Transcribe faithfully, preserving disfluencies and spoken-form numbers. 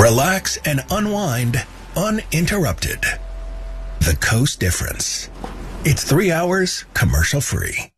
Relax and unwind uninterrupted. The Coast Difference. It's three hours commercial free.